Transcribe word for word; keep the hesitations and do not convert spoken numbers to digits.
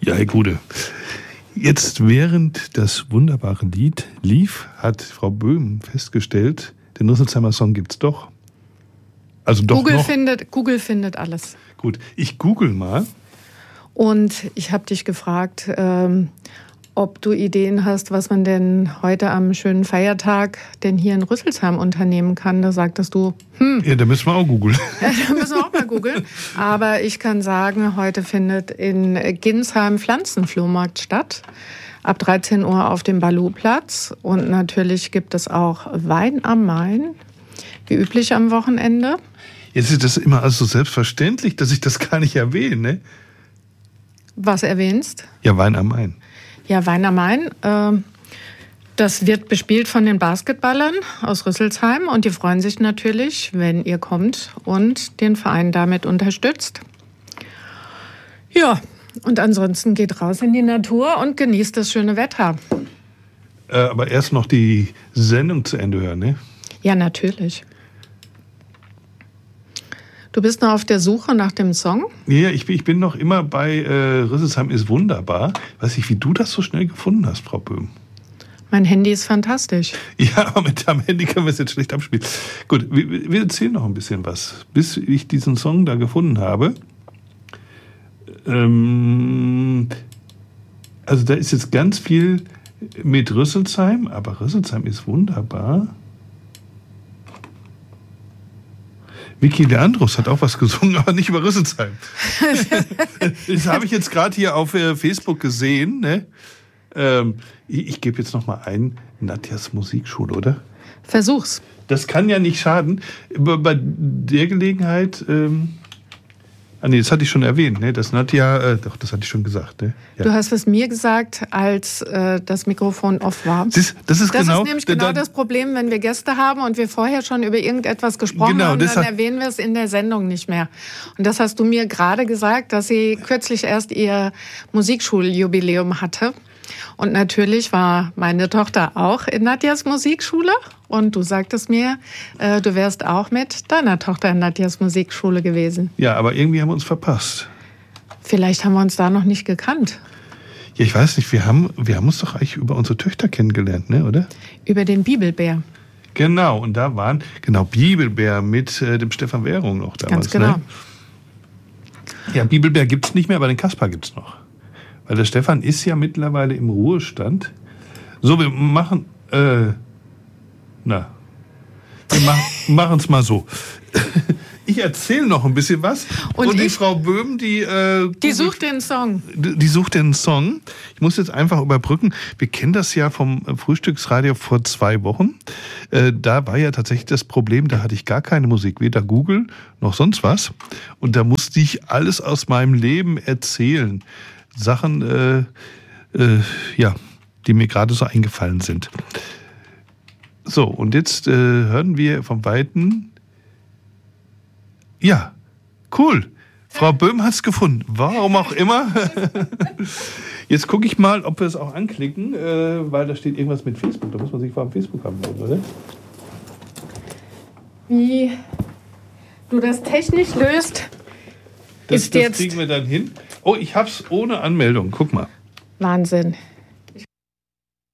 Ja, Herr Gude, jetzt während das wunderbare Lied lief, hat Frau Böhm festgestellt, den Rüsselsheimer Song gibt's doch. Also doch Google noch. findet, Google findet alles. Gut, ich google mal. Und ich habe dich gefragt, ähm, ob du Ideen hast, was man denn heute am schönen Feiertag denn hier in Rüsselsheim unternehmen kann. Da sagtest du, hm. Ja, da müssen wir auch googeln. Ja, da müssen wir auch mal googeln. Aber ich kann sagen, heute findet in Ginsheim Pflanzenflohmarkt statt. Ab dreizehn Uhr auf dem Ballouplatz. Und natürlich gibt es auch Wein am Main, wie üblich am Wochenende. Jetzt ist das immer also so selbstverständlich, dass ich das gar nicht erwähne. Ne? Was erwähnst? Ja, Wein am Main. Ja, Wein am Main. Äh, das wird bespielt von den Basketballern aus Rüsselsheim. Und die freuen sich natürlich, wenn ihr kommt und den Verein damit unterstützt. Ja, und ansonsten geht raus in die Natur und genießt das schöne Wetter. Äh, aber erst noch die Sendung zu Ende hören, ne? Ja, natürlich. Du bist noch auf der Suche nach dem Song? Ja, ich bin, ich bin noch immer bei äh, Rüsselsheim ist wunderbar. Weiß nicht, wie du das so schnell gefunden hast, Frau Böhm. Mein Handy ist fantastisch. Ja, aber mit deinem Handy können wir es jetzt schlecht abspielen. Gut, wir, wir erzählen noch ein bisschen was. Bis ich diesen Song da gefunden habe. Ähm, also da ist jetzt ganz viel mit Rüsselsheim, aber Rüsselsheim ist wunderbar. Vicky Leandros hat auch was gesungen, aber nicht über Rüsselsheim. Das habe ich jetzt gerade hier auf äh, Facebook gesehen. Ne? Ähm, ich ich gebe jetzt noch mal ein, Nadjas Musikschule, oder? Versuch's. Das kann ja nicht schaden. Bei der Gelegenheit... Ähm, ah nee, das hatte ich schon erwähnt. Ne? Das Nadja... Äh, doch, das hatte ich schon gesagt. Ne? Ja. Du hast es mir gesagt, als äh, das Mikrofon off war. Das, das ist das genau, ist nämlich genau da, das Problem, wenn wir Gäste haben und wir vorher schon über irgendetwas gesprochen genau, haben, dann deshalb, erwähnen wir es in der Sendung nicht mehr. Und das hast du mir gerade gesagt, dass sie kürzlich erst ihr Musikschuljubiläum hatte. Und natürlich war meine Tochter auch in Nadjas Musikschule. Und du sagtest mir, äh, du wärst auch mit deiner Tochter in Nadjas Musikschule gewesen. Ja, aber irgendwie haben wir uns verpasst. Vielleicht haben wir uns da noch nicht gekannt. Ja, ich weiß nicht, wir haben, wir haben uns doch eigentlich über unsere Töchter kennengelernt, ne, oder? Über den Bibelbär. Genau, und da waren, genau, Bibelbär mit äh, dem Stefan Währung noch damals. Ganz genau. Ne? Ja, Bibelbär gibt's nicht mehr, aber den Kaspar gibt's noch. Weil der Stefan ist ja mittlerweile im Ruhestand. So, wir machen, äh, na, wir machen es mal so. Ich erzähle noch ein bisschen was. Und, und die ich, Frau Böhm, die... Äh, die sucht den Song. Die, die sucht den Song. Ich muss jetzt einfach überbrücken. Wir kennen das ja vom Frühstücksradio vor zwei Wochen. Äh, da war ja tatsächlich das Problem, da hatte ich gar keine Musik. Weder Google noch sonst was. Und da musste ich alles aus meinem Leben erzählen. Sachen, äh, äh, ja, die mir gerade so eingefallen sind. So, und jetzt äh, hören wir vom Weiten... Ja, cool. Frau Böhm hat es gefunden. Warum auch immer. Jetzt gucke ich mal, ob wir es auch anklicken, äh, weil da steht irgendwas mit Facebook. Da muss man sich vor dem Facebook haben, oder? Wie du das technisch löst, das, ist das jetzt... kriegen wir dann hin. Oh, ich hab's ohne Anmeldung. Guck mal. Wahnsinn.